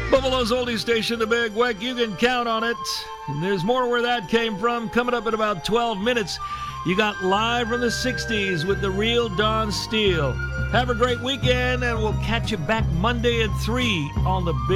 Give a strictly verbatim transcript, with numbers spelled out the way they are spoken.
Buffalo's oldie station, the Big Weck. You can count on it. And there's more where that came from coming up in about twelve minutes. You got Live from the sixties with the real Don Steele. Have a great weekend, and we'll catch you back Monday at three on the Big